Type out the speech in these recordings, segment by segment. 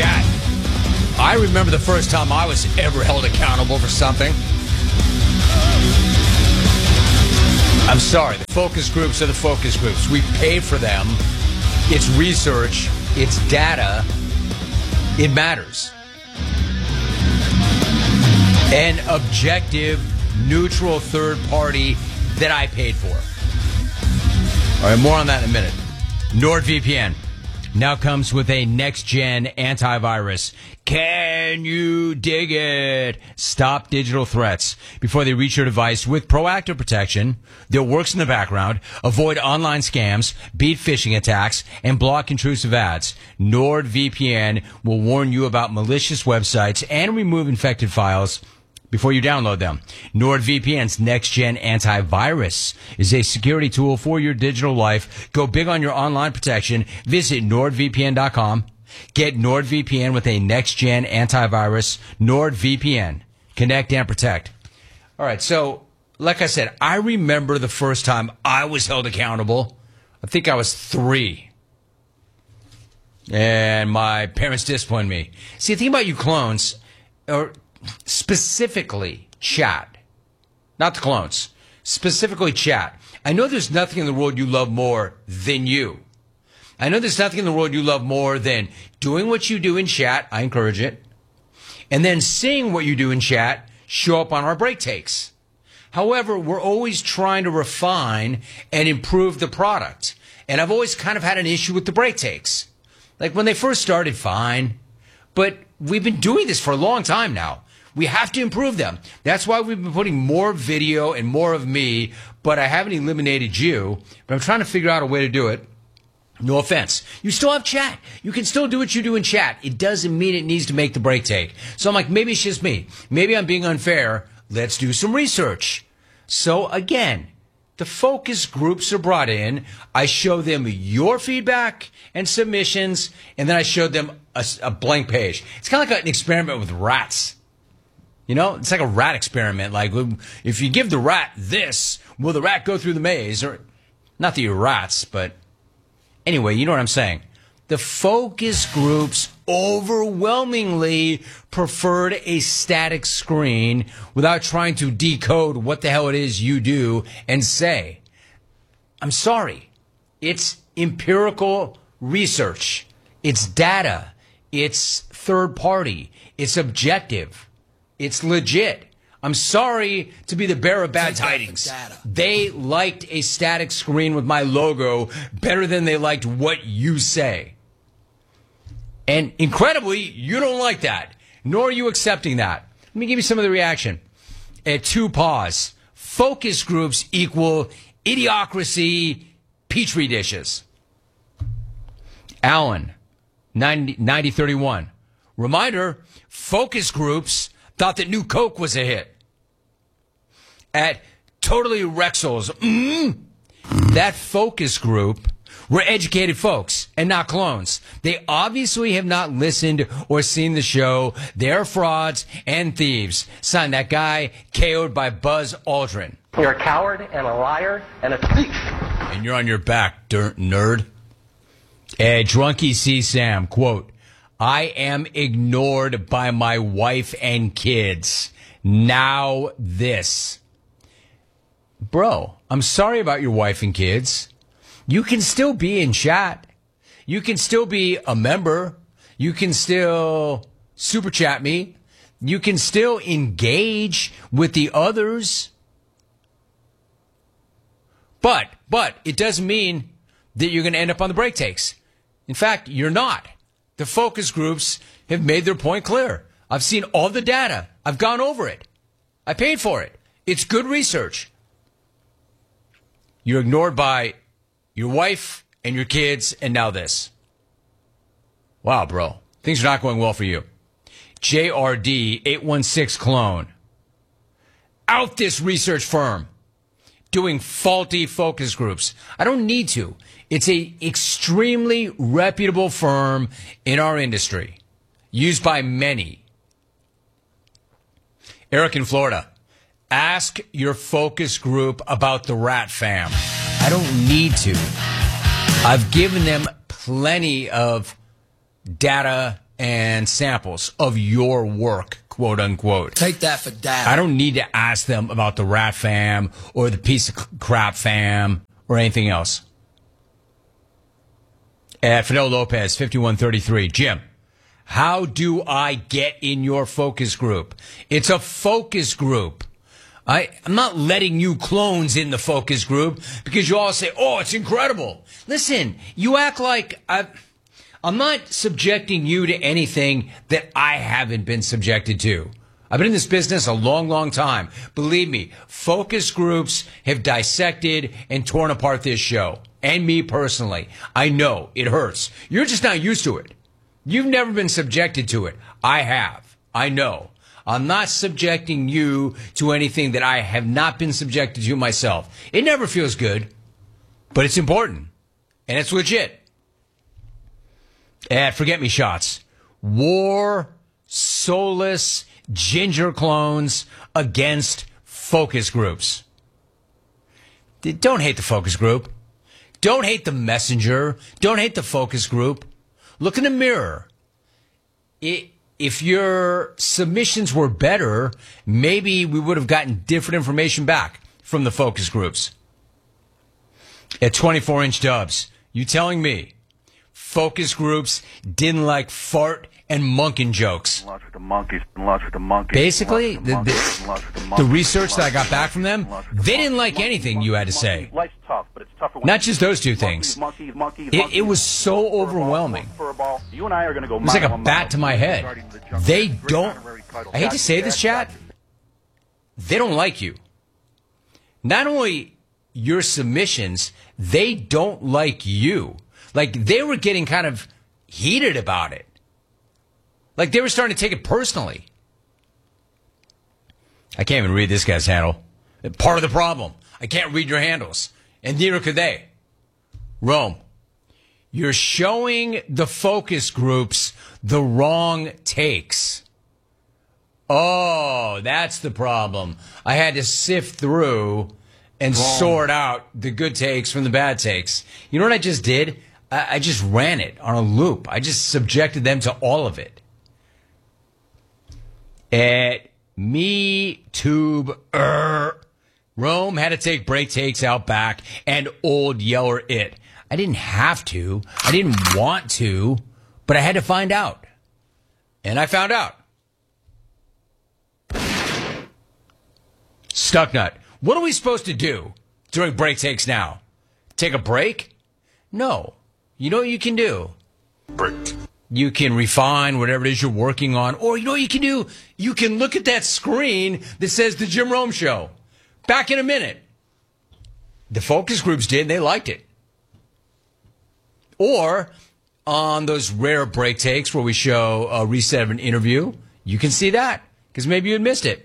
chat. I remember the first time I was ever held accountable for something. I'm sorry, the focus groups are the focus groups. We pay for them. It's research. It's data. It matters. An objective, neutral third party that I paid for. All right, more on that in a minute. NordVPN now comes with a next-gen antivirus. Can you dig it? Stop digital threats before they reach your device with proactive protection that works in the background. Avoid online scams, beat phishing attacks, and block intrusive ads. NordVPN will warn you about malicious websites and remove infected files before you download them. NordVPN's next-gen antivirus is a security tool for your digital life. Go big on your online protection. Visit NordVPN.com. Get NordVPN with a next-gen antivirus. NordVPN. Connect and protect. All right, so like I said, I remember the first time I was held accountable. I think I was 3. And my parents disciplined me. See, the thing about you clones, or specifically chat, not the clones, specifically chat. I know there's nothing in the world you love more than you. I know there's nothing in the world you love more than doing what you do in chat. I encourage it. And then seeing what you do in chat show up on our break takes. However, we're always trying to refine and improve the product. And I've always kind of had an issue with the break takes. Like when they first started, fine. But we've been doing this for a long time now. We have to improve them. That's why we've been putting more video and more of me, but I haven't eliminated you. But I'm trying to figure out a way to do it. No offense. You still have chat. You can still do what you do in chat. It doesn't mean it needs to make the break take. So I'm like, maybe it's just me. Maybe I'm being unfair. Let's do some research. So again, the focus groups are brought in. I show them your feedback and submissions, and then I show them a blank page. It's kind of like an experiment with rats. You know, it's like a rat experiment. Like, if you give the rat this, will the rat go through the maze? Or not that you're rats, but anyway, you know what I'm saying. The focus groups overwhelmingly preferred a static screen without trying to decode what the hell it is you do and say. I'm sorry. It's empirical research. It's data. It's third party. It's objective. It's legit. I'm sorry to be the bearer of bad tidings. They liked a static screen with my logo better than they liked what you say. And incredibly, you don't like that, nor are you accepting that. Let me give you some of the reaction. At 2 paws, focus groups equal idiocracy, petri dishes. Alan, 9031. Reminder, focus groups thought that New Coke was a hit. At Totally Rexels, that focus group were educated folks and not clones. They obviously have not listened or seen the show. They're frauds and thieves. Son, that guy KO'd by Buzz Aldrin. You're a coward and a liar and a thief. And you're on your back, nerd. Drunky C. Sam, quote, I am ignored by my wife and kids. Now this. Bro, I'm sorry about your wife and kids. You can still be in chat. You can still be a member. You can still super chat me. You can still engage with the others. But it doesn't mean that you're going to end up on the break takes. In fact, you're not. The focus groups have made their point clear. I've seen all the data. I've gone over it. I paid for it. It's good research. You're ignored by your wife and your kids, and now this. Wow, bro. Things are not going well for you. JRD 816 clone. Out this research firm doing faulty focus groups. I don't need to. It's a extremely reputable firm in our industry, used by many. Eric in Florida. Ask your focus group about the Rat Fam. I don't need to. I've given them plenty of data and samples of your work, quote unquote. Take that for data. I don't need to ask them about the Rat Fam or the Piece of Crap Fam or anything else. Fidel Lopez, 5133. Jim, how do I get in your focus group? It's a focus group. I'm not letting you clones in the focus group because you all say, oh, it's incredible. Listen, you act like I'm not subjecting you to anything that I haven't been subjected to. I've been in this business a long, long time. Believe me, focus groups have dissected and torn apart this show. And me personally. I know it hurts. You're just not used to it. You've never been subjected to it. I have. I know. I'm not subjecting you to anything that I have not been subjected to myself. It never feels good, but it's important. And it's legit. Forget me shots. War, soulless, ginger clones against focus groups. Don't hate the focus group. Don't hate the messenger. Don't hate the focus group. Look in the mirror. If your submissions were better, maybe we would have gotten different information back from the focus groups. At 24-inch Dubs, you telling me focus groups didn't like fart and monkin' jokes? Basically, the research that I got back from them, they didn't like anything you had to say. Not just those two things. It was so overwhelming. It was like a bat to my head. They don't, I hate to say this, chat, they don't like you. Not only your submissions, they don't like you. Like, they were getting kind of heated about it. Like, they were starting to take it personally. I can't even read this guy's handle. Part of the problem. I can't read your handles. And neither could they. Rome, you're showing the focus groups the wrong takes. Oh, that's the problem. I had to sift through and sort out the good takes from the bad takes. You know what I just did? I just ran it on a loop. I just subjected them to all of it. At MeTube, Rome had to take break takes out back and old Yeller it. I didn't have to. I didn't want to, but I had to find out. And I found out. Stucknut, what are we supposed to do during break takes now? Take a break? No. You know what you can do? Break. You can refine whatever it is you're working on. Or you know what you can do? You can look at that screen that says The Jim Rome Show. Back in a minute. The focus groups did, and they liked it. Or on those rare break takes where we show a reset of an interview, you can see that because maybe you had missed it.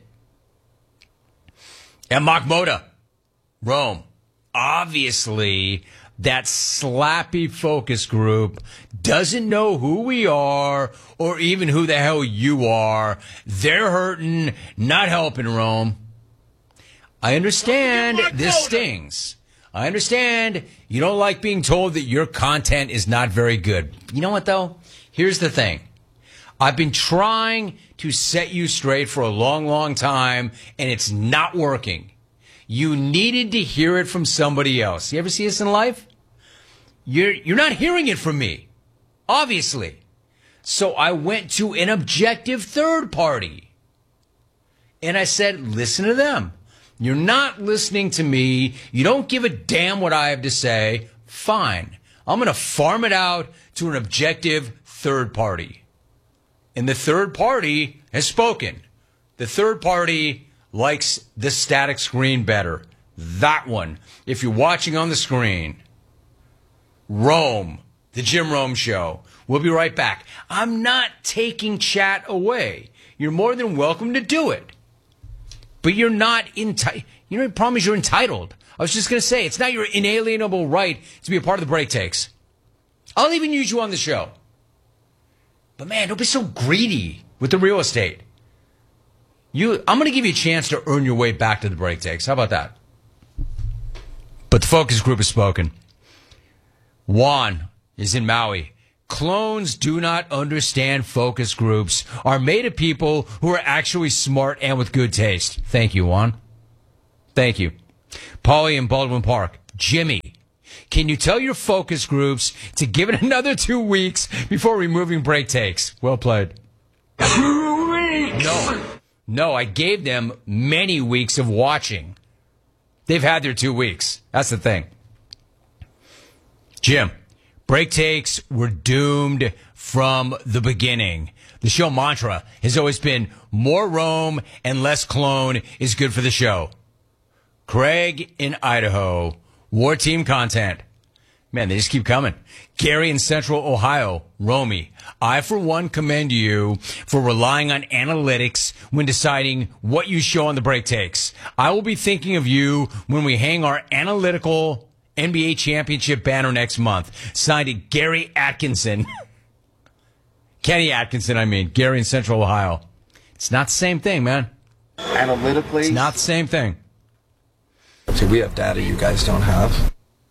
And Makmoda, Rome, obviously that slappy focus group doesn't know who we are or even who the hell you are. They're hurting, not helping, Rome. I understand this stings. I understand you don't like being told that your content is not very good. You know what, though? Here's the thing. I've been trying to set you straight for a long, long time, and it's not working. You needed to hear it from somebody else. You ever see this in life? You're not hearing it from me, obviously. So I went to an objective third party. And I said, listen to them. You're not listening to me. You don't give a damn what I have to say. Fine. I'm going to farm it out to an objective third party. And the third party has spoken. The third party likes the static screen better. That one. If you're watching on the screen. Rome, the Jim Rome Show. We'll be right back. I'm not taking chat away. You're more than welcome to do it. But you're not entitled. You know, the problem is you're entitled. I was just going to say, it's not your inalienable right to be a part of the break takes. I'll even use you on the show. But man, don't be so greedy with the real estate. I'm going to give you a chance to earn your way back to the break takes. How about that? But the focus group has spoken. Juan is in Maui. Clones do not understand focus groups are made of people who are actually smart and with good taste. Thank you, Juan. Thank you. Paulie in Baldwin Park. Jimmy, can you tell your focus groups to give it another 2 weeks before removing break takes? Well played. 2 weeks! No, I gave them many weeks of watching. They've had their 2 weeks. That's the thing. Jim, break takes were doomed from the beginning. The show mantra has always been more Rome and less clone is good for the show. Craig in Idaho, War Team content. Man, they just keep coming. Gary in Central Ohio, Romy, I for one commend you for relying on analytics when deciding what you show on the break takes. I will be thinking of you when we hang our analytical NBA championship banner next month. Signed to Gary Atkinson. Kenny Atkinson, I mean. Gary in Central Ohio. It's not the same thing, man. Analytically? It's not the same thing. So we have data you guys don't have.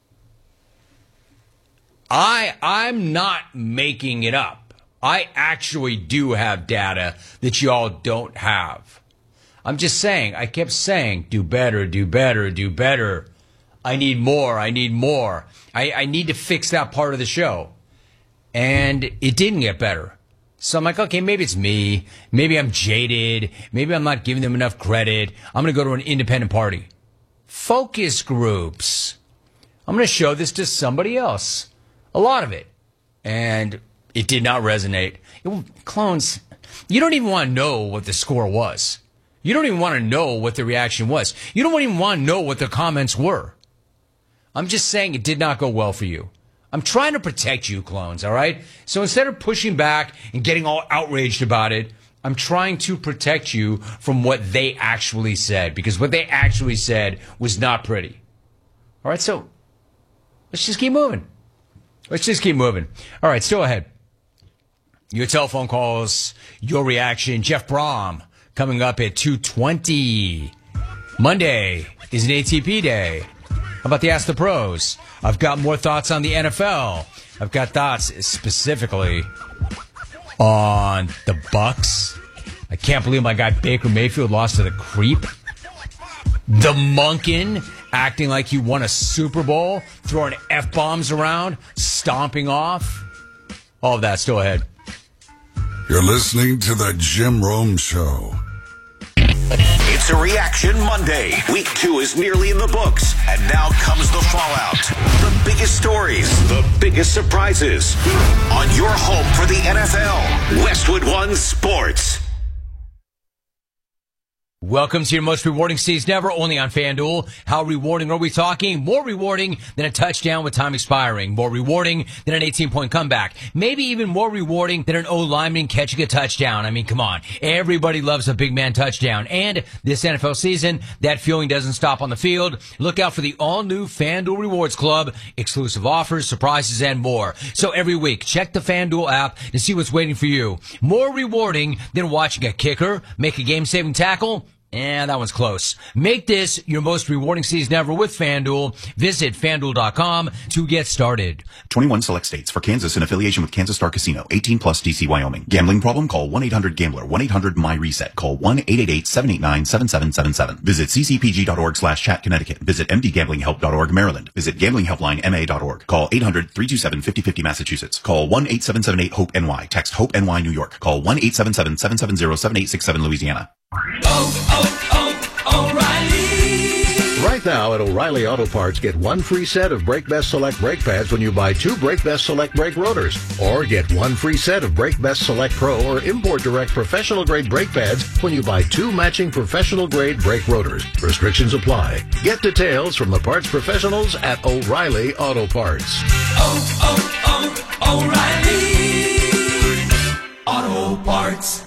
I'm not making it up. I actually do have data that y'all don't have. I'm just saying, I kept saying, do better, do better, do better. I need more, I need more. I need to fix that part of the show. And it didn't get better. So I'm like, okay, maybe it's me. Maybe I'm jaded. Maybe I'm not giving them enough credit. I'm going to go to an independent party. Focus groups. I'm going to show this to somebody else. A lot of it. And it did not resonate. Clones, you don't even want to know what the score was. You don't even want to know what the reaction was. You don't even want to know what the comments were. I'm just saying it did not go well for you. I'm trying to protect you, clones, all right? So instead of pushing back and getting all outraged about it, I'm trying to protect you from what they actually said, because what they actually said was not pretty. All right, so let's just keep moving. Let's just keep moving. All right, still ahead. Your telephone calls, your reaction. Jeff Brom coming up at 2:20. Monday is an ATP day. How about the Ask the Pros? I've got more thoughts on the NFL. I've got thoughts specifically on the Bucks. I can't believe my guy Baker Mayfield lost to the creep. The Monkin acting like he won a Super Bowl, throwing F-bombs around, stomping off. All of that still ahead. You're listening to the Jim Rome Show. It's a Reaction Monday. Week 2 is nearly in the books, and now comes the fallout. The biggest stories, the biggest surprises. On your home for the NFL, Westwood One Sports. Welcome to your most rewarding season ever, only on FanDuel. How rewarding are we talking? More rewarding than a touchdown with time expiring. More rewarding than an 18-point comeback. Maybe even more rewarding than an O-lineman catching a touchdown. I mean, come on. Everybody loves a big man touchdown. And this NFL season, that feeling doesn't stop on the field. Look out for the all-new FanDuel Rewards Club. Exclusive offers, surprises, and more. So every week, check the FanDuel app to see what's waiting for you. More rewarding than watching a kicker make a game-saving tackle. And that one's close. Make this your most rewarding season ever with FanDuel. Visit FanDuel.com to get started. 21 select states. For Kansas in affiliation with Kansas Star Casino. 18 plus DC, Wyoming. Gambling problem? Call 1-800-GAMBLER. 1-800-MY-RESET. Call 1-888-789-7777. Visit ccpg.org/chat Connecticut. Visit mdgamblinghelp.org Maryland. Visit gamblinghelplinema.org. Call 800-327-5050 Massachusetts. Call 1-8778-HOPE-NY. Text HOPE-NY New York. Call 1-877-770-7867 Louisiana. O'Reilly. Right now at O'Reilly Auto Parts, get one free set of Brake Best Select brake pads when you buy 2 Brake Best Select brake rotors. Or get one free set of Brake Best Select Pro or Import Direct professional grade brake pads when you buy 2 matching professional grade brake rotors. Restrictions apply. Get details from the parts professionals at O'Reilly Auto Parts. O'Reilly Auto Parts.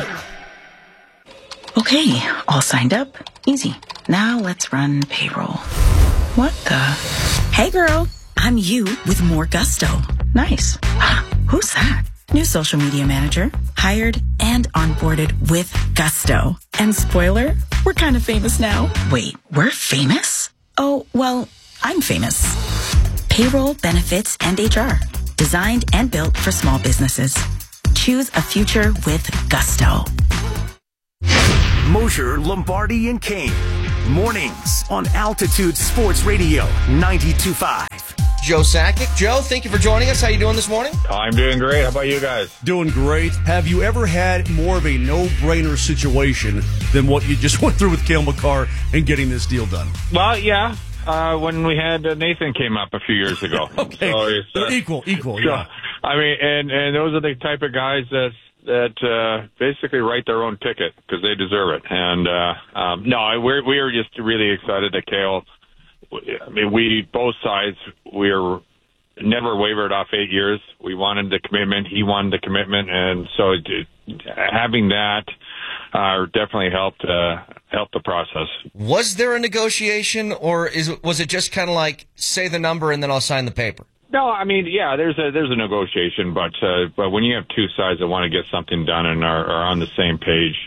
Okay, all signed up. Easy. Now let's run payroll. What the? Hey girl, I'm you with more gusto. Nice. Who's that? New social media manager. Hired and onboarded with gusto. And spoiler, we're kind of famous now. Wait, we're famous? Oh, well, I'm famous. Payroll, benefits, and HR. Designed and built for small businesses. Choose a future with gusto. Mosher, Lombardi, and Kane. Mornings on Altitude Sports Radio 92.5. Joe Sakic. Joe, thank you for joining us. How you doing this morning? I'm doing great. How about you guys? Doing great. Have you ever had more of a no-brainer situation than what you just went through with Cale Makar and getting this deal done? Well, yeah. When we had Nathan came up a few years ago. Okay. So it's, equal, so, yeah. I mean, and those are the type of guys that basically write their own ticket because they deserve it. And no, we are just really excited that Cale. I mean, we both sides we're never wavered off 8 years. We wanted the commitment. He wanted the commitment, and so having that definitely helped the process. Was there a negotiation, or was it just kind of like say the number and then I'll sign the paper? No, I mean, yeah, there's a negotiation, but when you have two sides that want to get something done and are on the same page,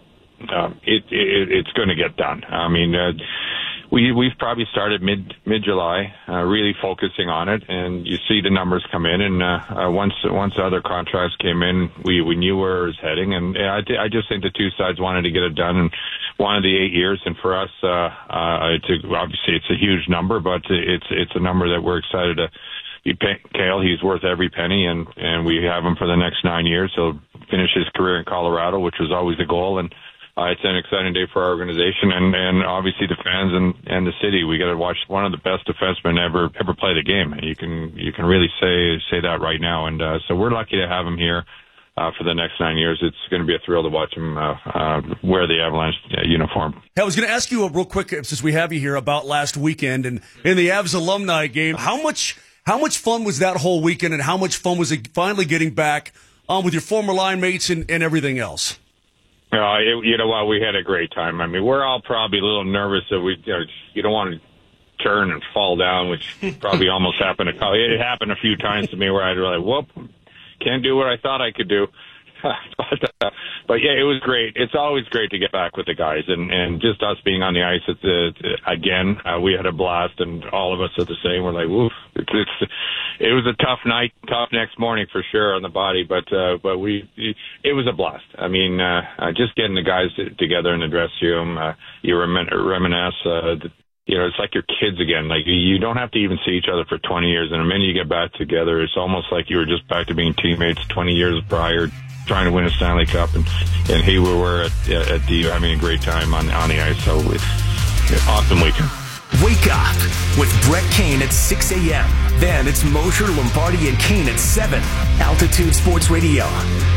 it's going to get done. I mean, we've probably started mid-July, really focusing on it, and you see the numbers come in. And once the other contracts came in, we knew where it was heading. And I just think the two sides wanted to get it done and wanted the 8 years. And for us, obviously it's a huge number, but it's a number that we're excited to. Cale, he's worth every penny, and we have him for the next 9 years. He'll finish his career in Colorado, which was always the goal. And it's an exciting day for our organization and obviously the fans and the city. We got to watch one of the best defensemen ever play the game. You can really say that right now. And so we're lucky to have him here for the next 9 years. It's going to be a thrill to watch him wear the Avalanche uniform. Hey, I was going to ask you real quick, since we have you here, about last weekend and in the Avs alumni game. How much fun was that whole weekend, and how much fun was it finally getting back with your former line mates and everything else? You know what? We had a great time. I mean, we're all probably a little nervous that you don't want to turn and fall down, which probably almost happened. It happened a few times to me where I'd really, whoop, can't do what I thought I could do. But yeah, it was great. It's always great to get back with the guys, and just us being on the ice again. We had a blast, and all of us are the same. We're like, woof. It was a tough night, tough next morning for sure on the body, but it was a blast. I mean, just getting the guys together in the dressing room, you reminisce. It's like your kids again. Like, you don't have to even see each other for 20 years, and the minute you get back together, it's almost like you were just back to being teammates 20 years prior, trying to win a Stanley Cup, and here we were at the having a great time on the ice. So awesome weekend. Wake up with Brett Kane at 6 a.m. Then it's Mosher, Lombardi, and Kane at 7. Altitude Sports Radio